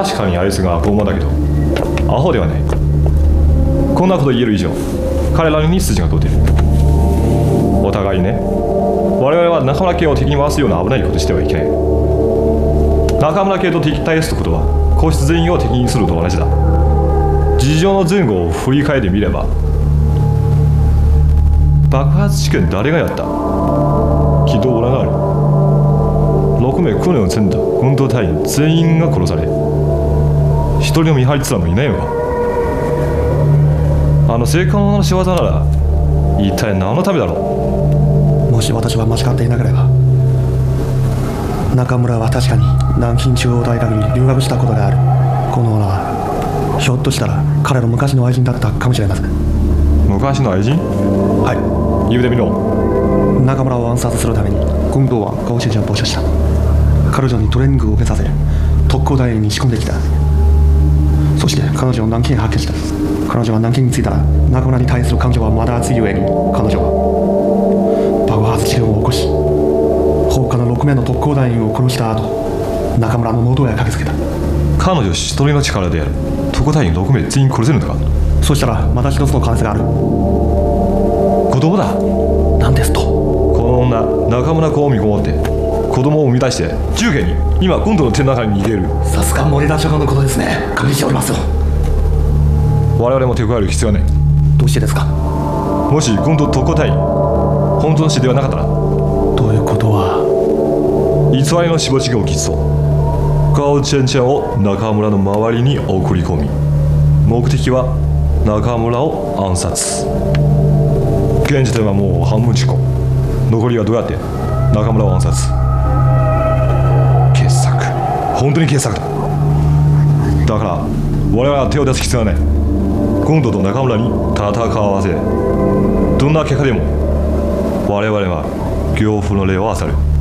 確かにあいつが傲慢だけどアホではない。こんなこと言える以上彼らに筋が通っている。お互いね、我々は中村家を敵に回すような危ないことしてはいけない。中村家と敵対することは皇室全員を敵にすると同じだ。事情の前後を振り返ってみれば、爆発事件誰がやった？人を裏がある。6名訓練を積んだ軍闘隊員全員が殺され、一人の見張りつらもいないのか。あの聖火者の仕業なら一体何のためだろう。もし私は間違っていなければ、中村は確かに南京中央大学に留学したことがある。この女はひょっとしたら彼の昔の愛人だったかもしれません。 昔の愛人？ はい。 言うてみろ。 中村を暗殺するために軍道は高知人を募集した。彼女にトレーニングを受けさせ特攻隊員に仕込んできた。そして彼女を南京へ発見した。彼女は南京に着いたら中村に対する感情はまだ熱いゆえに、彼女は爆発事件を起こし、放火の6名の特攻隊員を殺した後、中村の元へ駆けつけた。 彼女一人の力で特攻隊員6名全員殺せるのか。 そしたらまた一つの可能性がある。 子供だ。 何ですと？ この女、中村公を見込もって子供を生み出して中堅に今軍都の手の中に逃げる。 さすが森田長官のことですね。感じておりますよ。 我々も手加える必要はない。 どうしてですか？ もし軍都特攻隊員本当の死ではなかったら。 ということは偽りの死亡事件を偽装、高チェンチェンを中村の周りに送り込み、目的は中村を暗殺。現時点はもう半分事故。残りはどうやって中村を暗殺。傑作、本当に傑作だ。だから我々は手を出す必要はない。軍都と中村に戦わせ、どんな結果でも我々は恐怖の礼を漁る。